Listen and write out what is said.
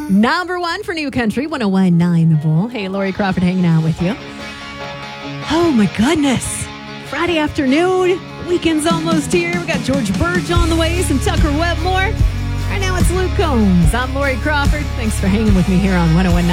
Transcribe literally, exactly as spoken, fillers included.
Number one for New Country, one oh one point nine The Bull. Hey, Lori Crawford hanging out with you. Oh, my goodness. Friday afternoon. Weekend's almost here. We got George Burge on the way, some Tucker Webmore. Right now it's Luke Combs. I'm Lori Crawford. Thanks for hanging with me here on one oh one point nine